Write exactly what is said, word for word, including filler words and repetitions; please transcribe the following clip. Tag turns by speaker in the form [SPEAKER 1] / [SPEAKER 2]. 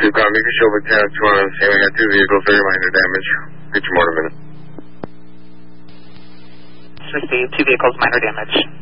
[SPEAKER 1] two, car, make a show over ten, two on the same. We got two vehicles, very minor damage. Get your more in a minute.
[SPEAKER 2] Received, two vehicles, minor damage.